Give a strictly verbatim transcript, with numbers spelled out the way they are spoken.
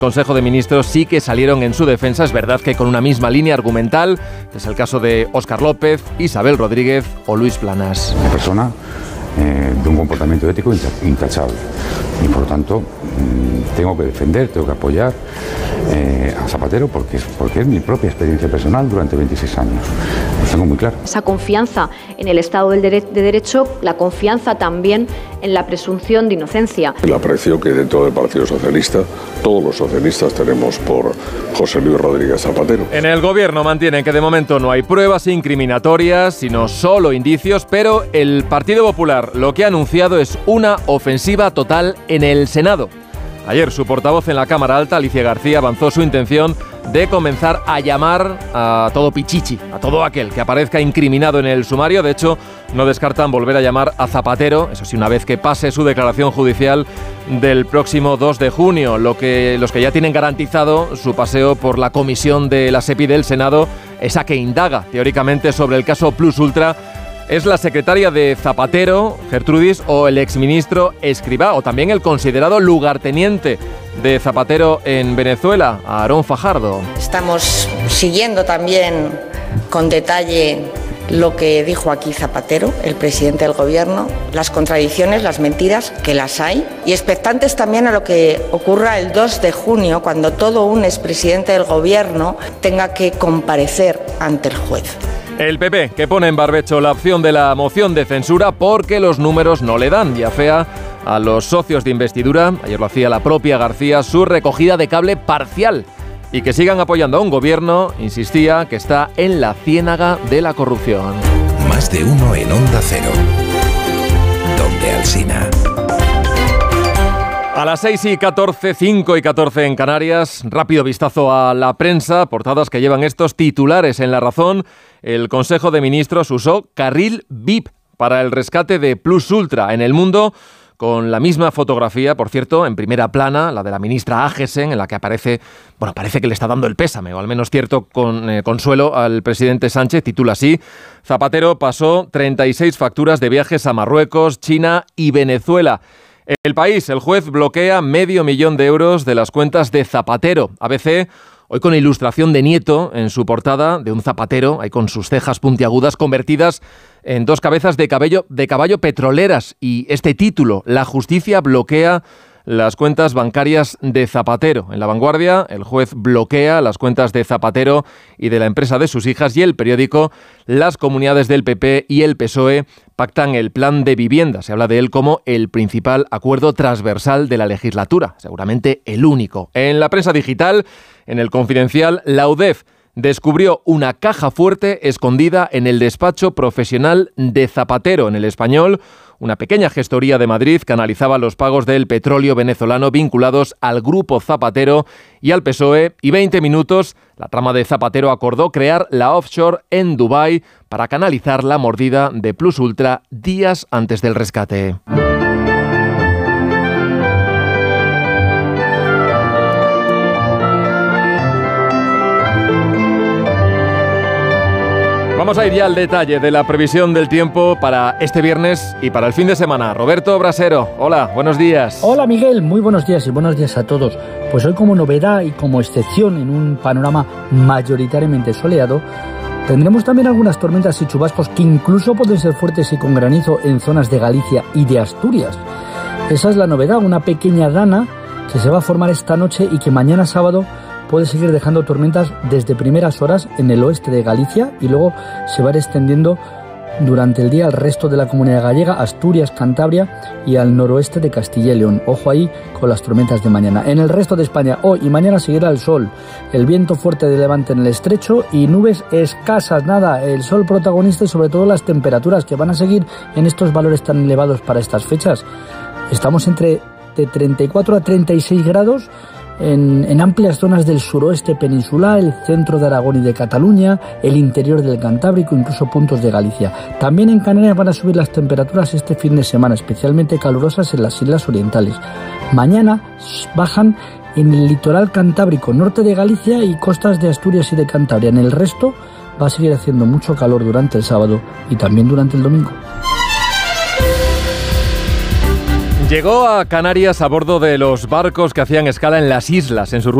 Consejo de Ministros sí que salieron en su defensa, es verdad que con una misma línea argumental, es el caso de Óscar López, Isabel Rodríguez o Luis Planas. Una persona eh, de un comportamiento ético intachable y por lo tanto tengo que defender, tengo que apoyar eh, a Zapatero porque es, porque es mi propia experiencia personal durante veintiséis años. Lo tengo muy claro. Esa confianza en el Estado del dere- de Derecho, la confianza también en la presunción de inocencia. El aprecio que dentro del Partido Socialista todos los socialistas tenemos por José Luis Rodríguez Zapatero. En el Gobierno mantienen que de momento no hay pruebas incriminatorias, sino solo indicios, pero el Partido Popular lo que ha anunciado es una ofensiva total en el Senado. Ayer su portavoz en la Cámara Alta, Alicia García, avanzó su intención de comenzar a llamar a todo pichichi, a todo aquel que aparezca incriminado en el sumario. De hecho, no descartan volver a llamar a Zapatero, eso sí, una vez que pase su declaración judicial del próximo dos de junio. Lo que, los que ya tienen garantizado su paseo por la comisión de la SEPI del Senado, esa que indaga teóricamente sobre el caso Plus Ultra, es la secretaria de Zapatero, Gertrudis, o el exministro Escrivá, o también el considerado lugarteniente de Zapatero en Venezuela, Aarón Fajardo. Estamos siguiendo también con detalle lo que dijo aquí Zapatero, el presidente del Gobierno, las contradicciones, las mentiras, que las hay, y expectantes también a lo que ocurra el dos de junio, cuando todo un expresidente del Gobierno tenga que comparecer ante el juez. El P P, que pone en barbecho la opción de la moción de censura porque los números no le dan y afea a los socios de investidura, ayer lo hacía la propia García, su recogida de cable parcial y que sigan apoyando a un gobierno, insistía, que está en la ciénaga de la corrupción. Más de uno en Onda Cero. Donde Alsina. A las seis y catorce, cinco y catorce en Canarias, rápido vistazo a la prensa, portadas que llevan estos titulares en La Razón. El Consejo de Ministros usó carril V I P para el rescate de Plus Ultra. En El Mundo, con la misma fotografía, por cierto, en primera plana, la de la ministra Ágesen, en la que aparece, bueno, parece que le está dando el pésame, o al menos cierto con, eh, consuelo al presidente Sánchez, titula así: Zapatero pasó treinta y seis facturas de viajes a Marruecos, China y Venezuela. El País, el juez bloquea medio millón de euros de las cuentas de Zapatero. A B C, hoy con ilustración de Nieto en su portada, de un Zapatero, ahí con sus cejas puntiagudas convertidas en dos cabezas de caballo, de caballo petroleras. Y este título, La justicia bloquea las cuentas bancarias de Zapatero. En La Vanguardia, el juez bloquea las cuentas de Zapatero y de la empresa de sus hijas, y el periódico, las comunidades del P P y el P S O E pactan el plan de vivienda. Se habla de él como el principal acuerdo transversal de la legislatura, seguramente el único. En la prensa digital, en El Confidencial, la U D E F descubrió una caja fuerte escondida en el despacho profesional de Zapatero. En El Español, una pequeña gestoría de Madrid canalizaba los pagos del petróleo venezolano vinculados al grupo Zapatero y al P S O E. Y veinte minutos, la trama de Zapatero acordó crear la offshore en Dubái para canalizar la mordida de Plus Ultra días antes del rescate. Vamos a ir ya al detalle de la previsión del tiempo para este viernes y para el fin de semana. Roberto Brasero, hola, buenos días. Hola Miguel, muy buenos días y buenos días a todos. Pues hoy, como novedad y como excepción en un panorama mayoritariamente soleado, tendremos también algunas tormentas y chubascos que incluso pueden ser fuertes y con granizo en zonas de Galicia y de Asturias. Esa es la novedad, una pequeña dana que se va a formar esta noche y que mañana sábado puede seguir dejando tormentas desde primeras horas en el oeste de Galicia y luego se va a ir extendiendo durante el día al resto de la comunidad gallega, Asturias, Cantabria y al noroeste de Castilla y León. Ojo ahí con las tormentas de mañana. En el resto de España, hoy y mañana seguirá el sol, el viento fuerte de levante en el estrecho y nubes escasas, nada, el sol protagonista y sobre todo las temperaturas que van a seguir en estos valores tan elevados para estas fechas. Estamos entre de treinta y cuatro a treinta y seis grados En, en amplias zonas del suroeste peninsular, el centro de Aragón y de Cataluña, el interior del Cantábrico, incluso puntos de Galicia. También en Canarias van a subir las temperaturas este fin de semana, especialmente calurosas en las islas orientales. Mañana bajan en el litoral cantábrico, norte de Galicia y costas de Asturias y de Cantabria. En el resto va a seguir haciendo mucho calor durante el sábado y también durante el domingo. Llegó a Canarias a bordo de los barcos que hacían escala en las islas en su